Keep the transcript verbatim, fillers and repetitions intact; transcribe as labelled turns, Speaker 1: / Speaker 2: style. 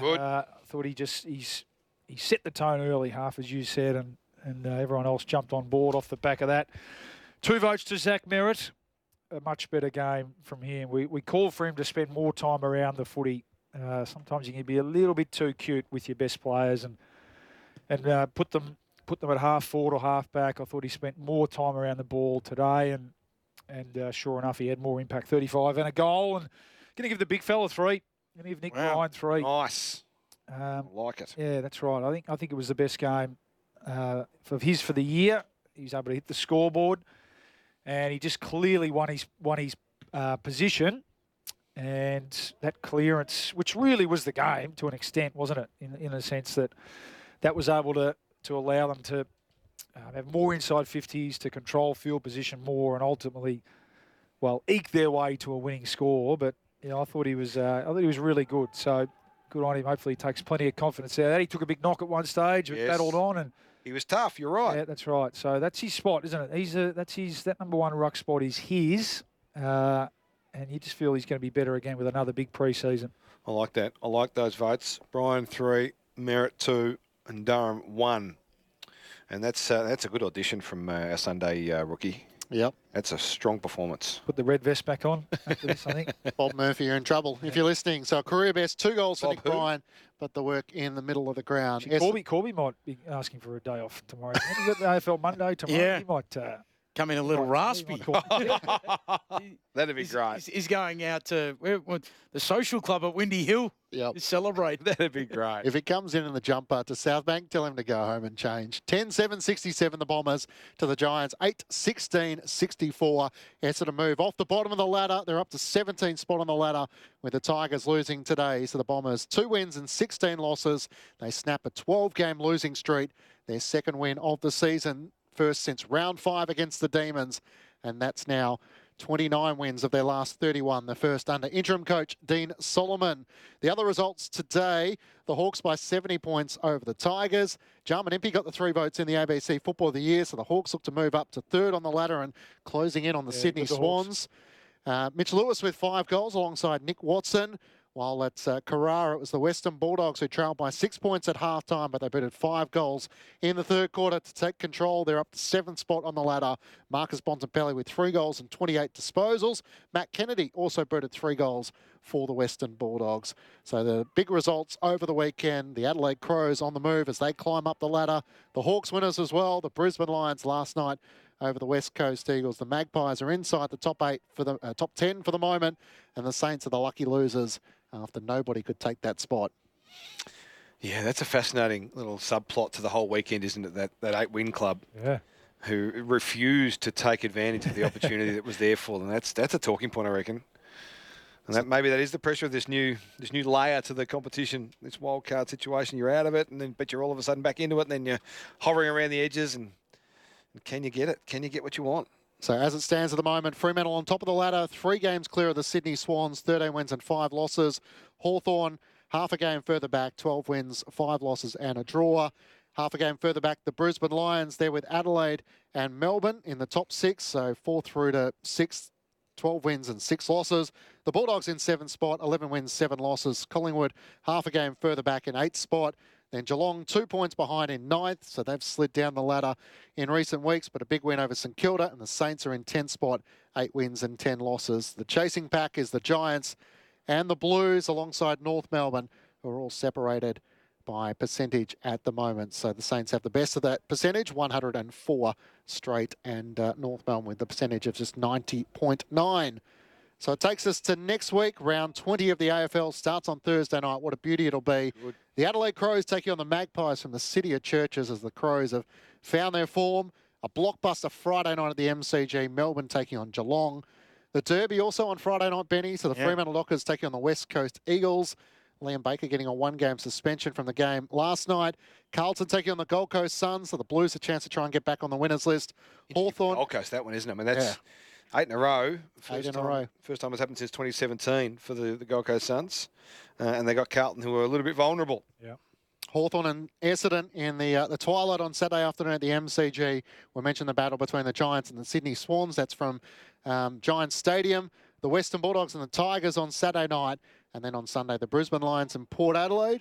Speaker 1: Good.
Speaker 2: Uh, I thought he just he's he set the tone early half, as you said, and and uh, everyone else jumped on board off the back of that. Two votes to Zach Merritt. A much better game from him. We we called for him to spend more time around the footy. Uh, sometimes you can be a little bit too cute with your best players and and uh, put them put them at half forward or half back. I thought he spent more time around the ball today, and and uh, sure enough, he had more impact. thirty-five and a goal, and going to give the big fella three. Going to give Nick
Speaker 1: Wow.
Speaker 2: Ryan three.
Speaker 1: Nice.
Speaker 2: Um,
Speaker 1: I like it.
Speaker 2: yeah, that's right. I think I think it was the best game uh, of his for the year. He was able to hit the scoreboard, and he just clearly won his won his uh, position. And that clearance, which really was the game to an extent, wasn't it? In in a sense that that was able to to allow them to uh, have more inside fifties, to control field position more, and ultimately, well, eke their way to a winning score. But you know, I thought he was uh, I thought he was really good. So good on him. Hopefully, he takes plenty of confidence out of that. He took a big knock at one stage, but
Speaker 1: Yes.
Speaker 2: battled on, and
Speaker 1: He was tough. You're right.
Speaker 2: yeah, that's right. So that's his spot, isn't it? He's a, that's his that number one ruck spot is his, uh, and you just feel he's going to be better again with another big pre-season.
Speaker 1: I like that. I like those votes. Brian three, Merritt two, and Durham one. And that's uh, that's a good audition from uh, our Sunday uh, rookie.
Speaker 3: Yep.
Speaker 1: That's a strong performance.
Speaker 2: Put the red vest back on after this, I think.
Speaker 3: Bob Murphy, you're in trouble if you're listening. So a career best, two goals for
Speaker 1: Bob
Speaker 3: Nick
Speaker 1: who?
Speaker 3: Bryan, but the work in the middle of the ground.
Speaker 2: Actually, Corby, Corby might be asking for a day off tomorrow. Have you got the A F L Monday tomorrow?
Speaker 4: Yeah.
Speaker 2: He might uh,
Speaker 4: Come in a little
Speaker 2: might- he
Speaker 4: raspy.
Speaker 2: might call-
Speaker 1: That'd be
Speaker 4: He's,
Speaker 1: great.
Speaker 4: he's, he's going out to where, what, the social club at Windy Hill
Speaker 3: Yep.
Speaker 4: to celebrate.
Speaker 1: That'd be great.
Speaker 3: If he comes in in the jumper to Southbank, tell him to go home and change. ten seven sixty-seven the Bombers to the Giants. eight sixteen sixty-four. Essendon move off the bottom of the ladder. They're up to seventeenth spot on the ladder with the Tigers losing today. So the Bombers, two wins and sixteen losses. They snap a twelve-game losing streak. Their second win of the season, first since round five against the Demons. And that's now twenty-nine wins of their last thirty-one, the first under interim coach Dean Solomon. The other results today, the Hawks by seventy points over the Tigers. Jarman Impey got the three votes in the A B C Football of the Year, so the Hawks look to move up to third on the ladder and closing in on the
Speaker 2: Yeah,
Speaker 3: Sydney
Speaker 2: good the Hawks.
Speaker 3: Swans. Uh, Mitch Lewis with five goals alongside Nick Watson. While at uh, Carrara, it was the Western Bulldogs who trailed by six points at halftime, but they booted five goals in the third quarter to take control. They're up to seventh spot on the ladder. Marcus Bontempelli with three goals and twenty-eight disposals. Matt Kennedy also booted three goals for the Western Bulldogs. So the big results over the weekend. The Adelaide Crows on the move as they climb up the ladder. The Hawks winners as well. The Brisbane Lions last night over the West Coast Eagles. The Magpies are inside the top eight for the uh, top ten for the moment, and the Saints are the lucky losers after nobody could take that spot.
Speaker 1: Yeah, that's a fascinating little subplot to the whole weekend, isn't it? That that eight-win club
Speaker 2: yeah.
Speaker 1: who refused to take advantage of the opportunity that was there for them. That's that's a talking point, I reckon. And that maybe that is the pressure of this new this new layer to the competition, this wild card situation. You're out of it, and then but you're all of a sudden back into it, and then you're hovering around the edges. And, and can you get it? Can you get what you want?
Speaker 3: So as it stands at the moment, Fremantle on top of the ladder, three games clear of the Sydney Swans, thirteen wins and five losses. Hawthorn, half a game further back, twelve wins, five losses and a draw. Half a game further back, the Brisbane Lions, there with Adelaide and Melbourne in the top six, so fourth through to sixth, twelve wins and six losses. The Bulldogs in seventh spot, eleven wins, seven losses. Collingwood, half a game further back in eighth spot. Then Geelong, two points behind in ninth, so they've slid down the ladder in recent weeks, but a big win over St Kilda, and the Saints are in tenth spot, eight wins and ten losses. The chasing pack is the Giants and the Blues alongside North Melbourne, who are all separated by percentage at the moment. So the Saints have the best of that percentage, one hundred and four straight, and uh, North Melbourne with the percentage of just ninety point nine. So it takes us to next week. Round twenty of the A F L starts on Thursday night. What a beauty it'll be.
Speaker 1: Good.
Speaker 3: The Adelaide Crows taking on the Magpies from the City of Churches as the Crows have found their form. A blockbuster Friday night at the M C G. Melbourne taking on Geelong. The Derby also on Friday night, Benny. So the
Speaker 4: Yeah.
Speaker 3: Fremantle Dockers taking on the West Coast Eagles. Liam Baker getting a one-game suspension from the game last night. Carlton taking on the Gold Coast Suns. So the Blues a chance to try and get back on the winners list. Hawthorn.
Speaker 1: Gold Coast, that one, isn't it? I mean, that's eight in a row. First
Speaker 3: Eight in a
Speaker 1: time,
Speaker 3: row.
Speaker 1: First time it's happened since twenty seventeen for the, the Gold Coast Suns. Uh, and they got Carlton, who were a little bit vulnerable.
Speaker 2: Yeah.
Speaker 3: Hawthorn and Essendon in the uh, the twilight on Saturday afternoon at the M C G. We mentioned the battle between the Giants and the Sydney Swans. That's from um, Giants Stadium. The Western Bulldogs and the Tigers on Saturday night. And then on Sunday, the Brisbane Lions and Port Adelaide.